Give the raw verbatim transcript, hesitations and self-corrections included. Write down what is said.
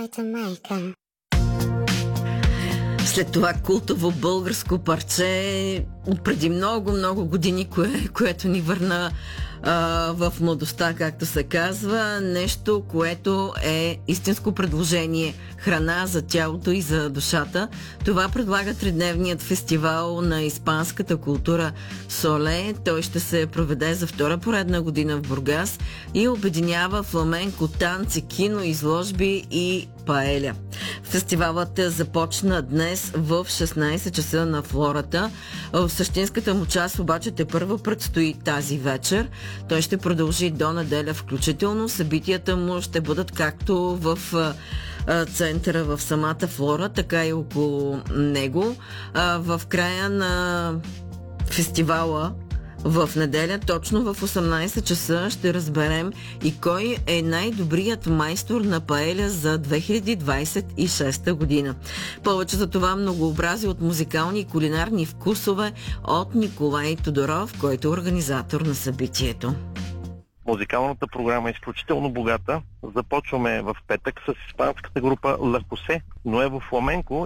моята майка. След това култово българско парче от преди много-много години, кое, което ни върна а, в младостта, както се казва. Нещо, което е истинско предложение. Храна за тялото и за душата. Това предлага тридневният фестивал на испанската култура Соле. Той ще се проведе за втора поредна година в Бургас и обединява фламенко, танци, кино, изложби и паеля. Фестивалът започна днес в шестнайсет часа на Флората. В същинската му част обаче тепърва предстои тази вечер. Той ще продължи до неделя включително. Събитията му ще бъдат както в центъра в самата Флора, така и около него. В края на фестивала в неделя, точно в осемнайсет часа, ще разберем и кой е най-добрият майстор на паеля за две хиляди двайсет и шеста година. Повече за това многообразие от музикални и кулинарни вкусове от Николай Тодоров, който е организатор на събитието. Музикалната програма е изключително богата. Започваме в петък с испанската група Ла Хосе, Нуево Фламенко